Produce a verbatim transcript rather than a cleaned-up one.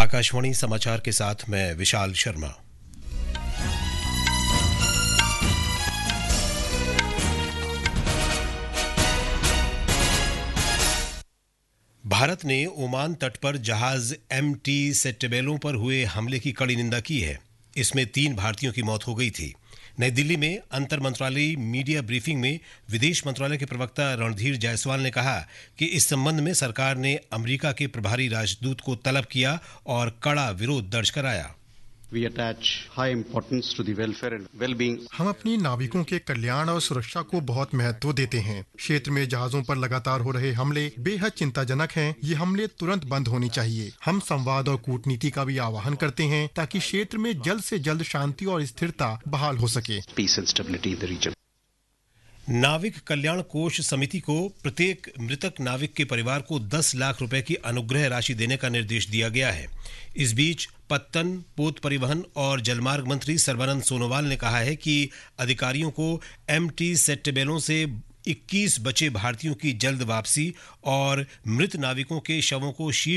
आकाशवाणी समाचार के साथ मैं विशाल शर्मा। भारत ने ओमान तट पर जहाज एमटी सेटेबेलो पर हुए हमले की कड़ी निंदा की है। इसमें तीन भारतीयों की मौत हो गई थी। नई दिल्ली में अंतर मंत्रालयी मीडिया ब्रीफिंग में विदेश मंत्रालय के प्रवक्ता रणधीर जायसवाल ने कहा कि इस संबंध में सरकार ने अमेरिका के प्रभारी राजदूत को तलब किया और कड़ा विरोध दर्ज कराया। We attach high importance to the welfare and well-being. हम अपनी नाविकों के कल्याण और सुरक्षा को बहुत महत्व देते हैं। क्षेत्र में जहाजों पर लगातार हो रहे हमले बेहद चिंताजनक हैं। ये हमले तुरंत बंद होने चाहिए। हम संवाद और कूटनीति का भी आह्वान करते हैं ताकि क्षेत्र में जल्द से जल्द शांति और स्थिरता बहाल हो सके। Peace and stability in the region. नाविक कल्याण कोष समिति को प्रत्येक मृतक नाविक के परिवार को दस लाख रुपए की अनुग्रह राशि देने का निर्देश दिया गया है। इस बीच पत्तन, पोत परिवहन और जलमार्ग मंत्री सर्बानंद सोनोवाल ने कहा है कि अधिकारियों को एमटी सेटेबेलो से इक्कीस बचे भारतीयों की जल्द वापसी और मृत नाविकों के शवों को शीघ्र